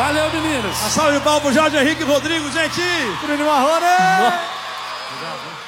Valeu, meninos. A salve de palmas pro Jorge Henrique Rodrigo, gente. Bruno Marrone. Obrigado.